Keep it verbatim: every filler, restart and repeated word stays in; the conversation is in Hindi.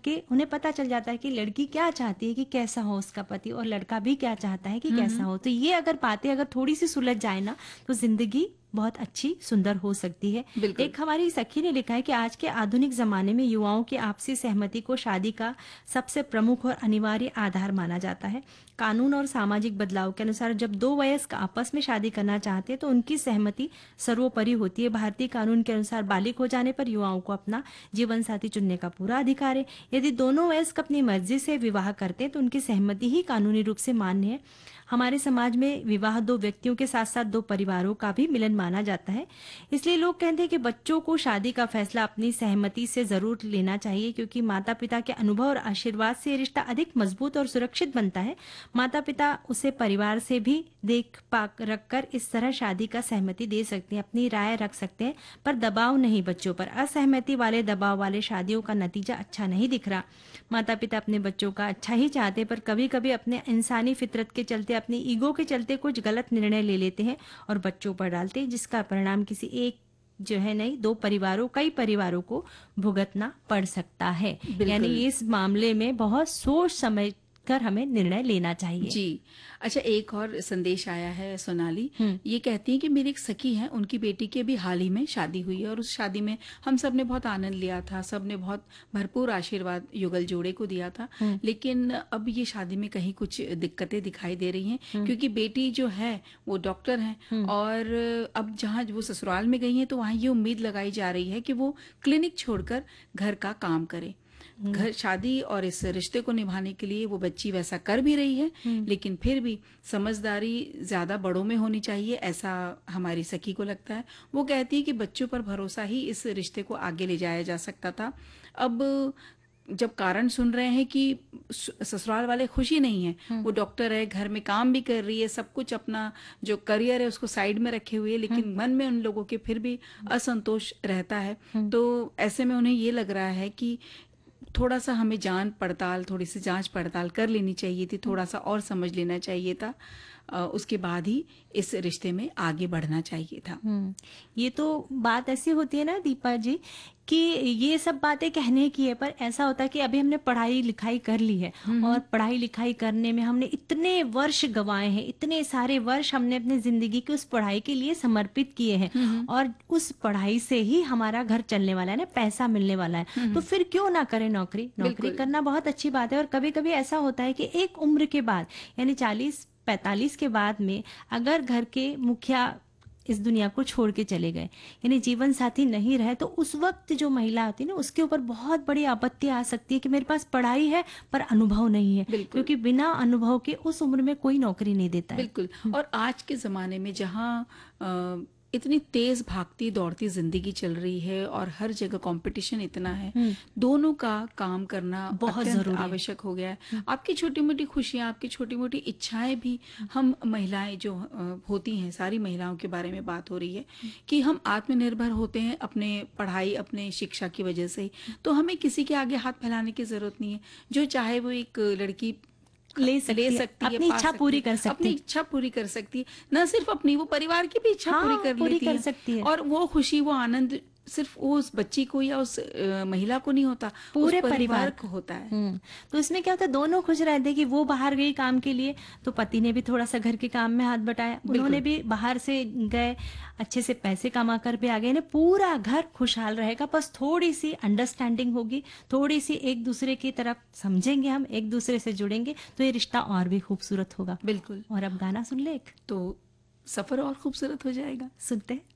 करके उन्हें पता चल जाता है कि लड़की क्या चाहती है कि कैसा हो उसका पति, और लड़का भी क्या चाहता है कि कैसा हो। तो ये अगर बातें अगर थोड़ी सी सुलझ जाए ना, तो जिंदगी बहुत अच्छी सुंदर हो सकती है। बिल्कुल। एक हमारी सखी ने लिखा है कि आज के आधुनिक जमाने में युवाओं की आपसी सहमति को शादी का सबसे प्रमुख और अनिवार्य आधार माना जाता है। कानून और सामाजिक बदलाव के अनुसार जब दो वयस्क आपस में शादी करना चाहते हैं तो उनकी सहमति सर्वोपरि होती है। भारतीय कानून के अनुसार बालिग हो जाने पर युवाओं को अपना जीवन साथी चुनने का पूरा अधिकार है। यदि दोनों वयस्क अपनी मर्जी से विवाह करते हैं तो उनकी सहमति ही कानूनी रूप से मान्य है। हमारे समाज में विवाह दो व्यक्तियों के साथ साथ दो परिवारों का भी मिलन माना जाता है। इसलिए लोग कहते हैं कि बच्चों को शादी का फैसला अपनी सहमति से जरूर लेना चाहिए, क्योंकि माता पिता के अनुभव और आशीर्वाद से रिश्ता अधिक मजबूत और सुरक्षित बनता है। माता पिता उसे परिवार से भी देख पाक रख कर इस तरह शादी का सहमति दे सकते हैं, अपनी राय रख सकते हैं, पर दबाव नहीं बच्चों पर। असहमति वाले दबाव वाले शादियों का नतीजा अच्छा नहीं दिख रहा। माता पिता अपने बच्चों का अच्छा ही चाहते, पर कभी कभी अपने इंसानी फितरत के चलते, अपनी ईगो के चलते कुछ गलत निर्णय ले लेते हैं और बच्चों पर डालते हैं, जिसका परिणाम किसी एक जो है नहीं, दो परिवारों कई परिवारों को भुगतना पड़ सकता है। यानी बिल्कुल। इस मामले में बहुत सोच समझ कर हमें निर्णय लेना चाहिए। जी। अच्छा, एक और संदेश आया है सोनाली। हम्म। ये कहती हैं कि मेरी एक सखी है, उनकी बेटी की अभी हाल ही में शादी हुई है और उस शादी में हम सब ने बहुत आनंद लिया था, सब ने बहुत भरपूर आशीर्वाद युगल जोड़े को दिया था। हम्म। लेकिन अब ये शादी में कहीं कुछ दिक्कतें दिखाई दे रही हैं, हम्म। क्योंकि बेटी जो है वो डॉक्टर है हम्म। और अब जहाँ वो ससुराल में गई हैं तो वहाँ ये उम्मीद लगाई जा रही है कि वो क्लिनिक छोड़कर घर का काम करे। घर शादी और इस रिश्ते को निभाने के लिए वो बच्ची वैसा कर भी रही है, लेकिन फिर भी समझदारी ज्यादा बड़ों में होनी चाहिए, ऐसा हमारी सखी को लगता है। वो कहती है कि बच्चों पर भरोसा ही इस रिश्ते को आगे ले जाया जा सकता था। अब जब कारण सुन रहे हैं कि ससुराल वाले खुशी नहीं है, वो डॉक्टर है, घर में काम भी कर रही है, सब कुछ अपना जो करियर है उसको साइड में रखे हुए, लेकिन मन में उन लोगों के फिर भी असंतोष रहता है। तो ऐसे में उन्हें ये लग रहा है कि थोड़ा सा हमें जान पड़ताल, थोड़ी सी जांच पड़ताल कर लेनी चाहिए थी, थोड़ा सा और समझ लेना चाहिए था, उसके बाद ही इस रिश्ते में आगे बढ़ना चाहिए था। ये तो बात ऐसी होती है ना दीपा जी, कि ये सब बातें कहने की है, पर ऐसा होता है कि अभी हमने पढ़ाई लिखाई कर ली है और पढ़ाई लिखाई करने में हमने इतने वर्ष गंवाए हैं, इतने सारे वर्ष हमने अपनी जिंदगी की उस पढ़ाई के लिए समर्पित किए हैं और उस पढ़ाई से ही हमारा घर चलने वाला है ना, पैसा मिलने वाला है, तो फिर क्यों ना करें नौकरी। नौकरी करना बहुत अच्छी बात है। और कभी कभी ऐसा होता है कि एक उम्र के बाद, यानी चालीस पैंतालीस के बाद में अगर घर के मुखिया इस दुनिया को छोड़ के चले गए, यानी जीवन साथी नहीं रहे, तो उस वक्त जो महिला होती है ना, उसके ऊपर बहुत बड़ी आपत्ति आ सकती है कि मेरे पास पढ़ाई है पर अनुभव नहीं है, क्योंकि बिना अनुभव के उस उम्र में कोई नौकरी नहीं देता है। बिल्कुल। और आज के जमाने में जहाँ इतनी तेज भागती दौड़ती जिंदगी चल रही है और हर जगह कंपटीशन इतना है, दोनों का काम करना बहुत जरूरी आवश्यक हो गया है। आपकी छोटी मोटी खुशियां, आपकी छोटी मोटी इच्छाएं भी, हम महिलाएं जो होती हैं, सारी महिलाओं के बारे में बात हो रही है कि हम आत्मनिर्भर होते हैं अपने पढ़ाई, अपने शिक्षा की वजह से, तो हमें किसी के आगे हाथ फैलाने की जरूरत नहीं है। जो चाहे वो एक लड़की ले सकती, ले सकती है, अपनी इच्छा पूरी कर सकती है, अपनी इच्छा पूरी कर सकती है, न सिर्फ अपनी, वो परिवार की भी इच्छा हाँ, पूरी कर पूरी लेती कर है, सकती है। और वो खुशी, वो आनंद सिर्फ वो उस बच्ची को या उस आ, महिला को नहीं होता, पूरे परिवार, परिवार को होता है। तो इसमें क्या होता है, दोनों खुश रहते हैं कि वो बाहर गई काम के लिए, तो पति ने भी थोड़ा सा घर के काम में हाथ बटाया, उन्होंने भी बाहर से गए, अच्छे से पैसे कमा कर भी आ गए, पूरा घर खुशहाल रहेगा। बस थोड़ी सी अंडरस्टैंडिंग होगी, थोड़ी सी एक दूसरे की तरफ समझेंगे, हम एक दूसरे से जुड़ेंगे, तो ये रिश्ता और भी खूबसूरत होगा। बिल्कुल। और अब गाना सुन ले, तो सफर और खूबसूरत हो जाएगा। सुनते हैं।